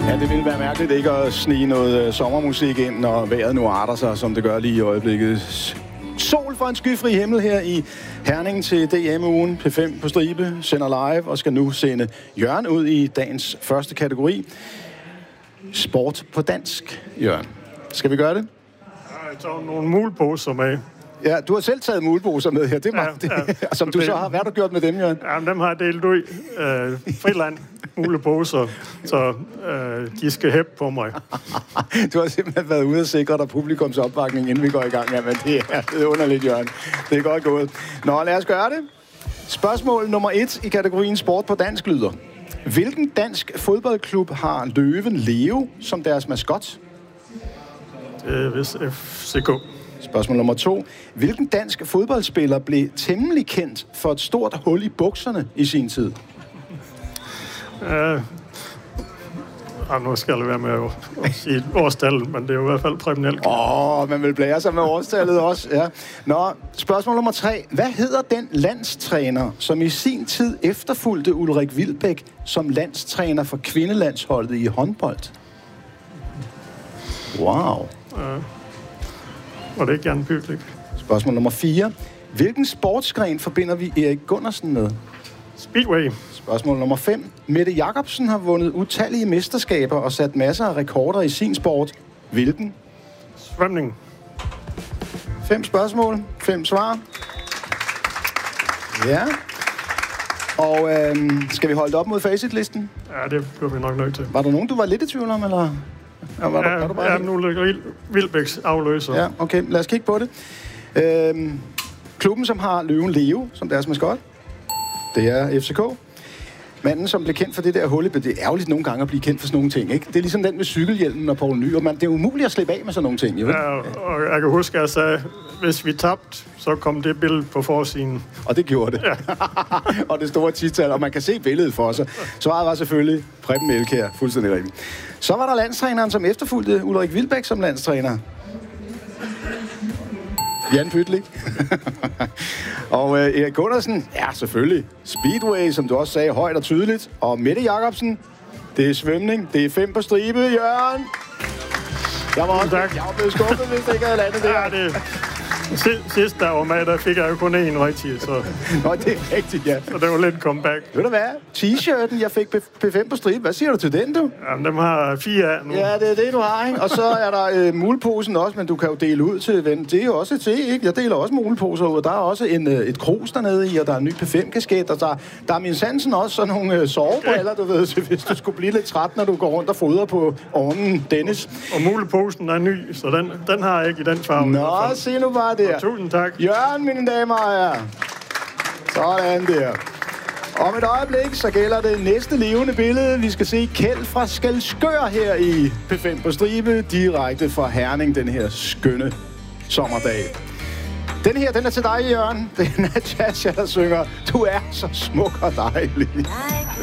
Ja, det ville være mærkeligt ikke at snige noget sommermusik ind, når vejret nu arter sig, som det gør lige i øjeblikket. Sol for en skyfri himmel her i Herning til DM-ugen. P5 på stribe sender live og skal nu sende Jørgen ud i dagens første kategori. Sport på dansk, Jørgen. Skal vi gøre det? Jeg tager nogle muleposer med. Ja, du har selv taget muleposer med her. Det er som du så har. Hvad har du gjort med dem, Jørgen? Jamen, dem har jeg delt ud. Friland muleposer, så de skal hæppe på mig. Du har simpelthen været ude og sikre dig publikums opbakning, inden vi går i gang. Jamen, det er underligt, Jørgen. Det er godt gået. Nå, lad os gøre det. Spørgsmål nummer 1 i kategorien sport på dansk lyder. Hvilken dansk fodboldklub har løven Leo som deres maskot? Det er vist FCK. Spørgsmål nummer 2. Hvilken dansk fodboldspiller blev temmelig kendt for et stort hul i bukserne i sin tid? Nu skal jeg være med at sige årstallet, men det er jo i hvert fald Preben Elkjær. Man vil blære sig med årstallet også, ja. Nå, spørgsmål nummer 3. Hvad hedder den landstræner, som i sin tid efterfulgte Ulrik Wilbek som landstræner for kvindelandsholdet i håndbold? Wow. Og det er Jan Pytlik. Spørgsmål nummer 4. Hvilken sportsgren forbinder vi Erik Gundersen med? Speedway. Spørgsmål nummer 5. Mette Jacobsen har vundet utallige mesterskaber og sat masser af rekorder i sin sport. Hvilken? Svømning. 5 spørgsmål, 5 svar. Ja. Og skal vi holde det op mod facitlisten? Ja, det bliver vi nok nødt til. Var der nogen, du var lidt i tvivl om, eller? Var du bare nu ligger Wilbæks afløser. Ja, okay. Lad os kigge på det. Klubben, som har løven Leo som deres maskot, det er FCK. Manden, som blev kendt for det der hul, det er ærgerligt nogle gange at blive kendt for sådan nogle ting, ikke? Det er ligesom den med cykelhjelmen og Poul Nyrup. Det er umuligt at slippe af med sådan nogle ting, jo. Ja, og jeg kan huske, at jeg sagde, hvis vi tabte, så kom det billede på forsiden. Og det gjorde det. Ja. Og det store tital, og man kan se billedet for sig. Svaret var selvfølgelig Preben Elkjær, fuldstændig rigtigt. Så var der landstræneren, som efterfulgte Ulrik Wilbek som landstræner. Jan Pytlik. Og Erik Gundersen, ja selvfølgelig. Speedway, som du også sagde, højt og tydeligt. Og Mette Jacobsen, det er svømning. Det er 5 på stribe, Jørgen. Jeg var blevet skuffet, hvis det ikke havde landet der. Ja, det sidst der var med, der fik jeg jo kun én rigtig, så... Nå, det er rigtigt, ja. Så det var lidt comeback. Ved du hvad? T-shirten, jeg fik P5 på stribe. Hvad siger du til den, du? Jamen, dem har 4 af nu. Ja, det er det, du har, ikke? Og så er der muleposen også, men du kan jo dele ud til ven. Det er jo også til, ikke? Jeg deler også muleposer ud. Der er også et krus dernede i, og der er en ny P5-kasket, og der er min Sansen også sådan nogle sovebriller, du ved, hvis du skulle blive lidt træt, når du går rundt og fodrer på ovnen, Dennis. Og muleposen er ny, så den har jeg ikke i den farve. Nå, se nu bare der. Tusind tak. Jørgen, mine damer og herrer. Sådan der. Om et øjeblik, så gælder det næste levende billede. Vi skal se Kjeld fra Skelskør her i P5 på stribe, direkte fra Herning den her skønne sommerdag. Den her, den er til dig, Jørgen. Det er Natasja, der synger. Du er så smuk og dejlig.